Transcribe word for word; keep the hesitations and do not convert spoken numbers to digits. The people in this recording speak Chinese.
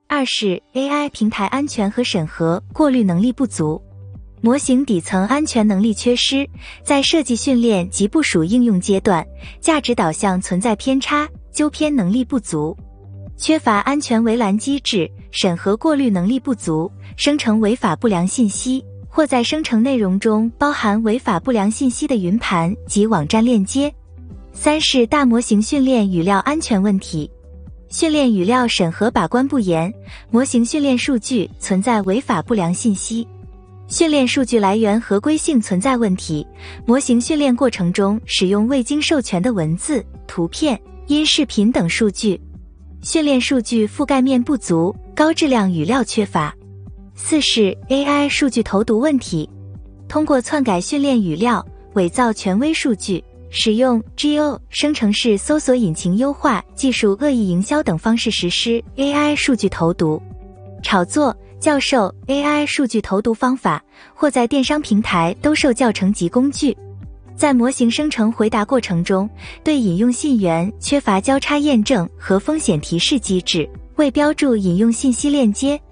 二是 A I 平台安全和审核过滤能力不足。模型底层安全能力缺失，在设计训练及部署应用阶段，价值导向存在偏差，纠偏能力不足，缺乏安全围栏机制，审核过滤能力不足，生成违法不良信息，或在生成内容中包含违法不良信息的云盘及网站链接。三是大模型训练语料安全问题。训练语料审核把关不严，模型训练数据存在违法不良信息。训练数据来源合规性存在问题，模型训练过程中使用未经授权的文字、图片、音视频等数据，训练数据覆盖面不足，高质量语料缺乏。四是 A I 数据投毒问题，通过篡改训练语料、伪造权威数据，使用 G O 生成式搜索引擎优化技术、恶意营销等方式实施 A I 数据投毒。炒作教授 A I 数据投毒方法，或在电商平台兜售教程及工具。在模型生成回答过程中，对引用信源缺乏交叉验证和风险提示机制，未标注引用信息链接，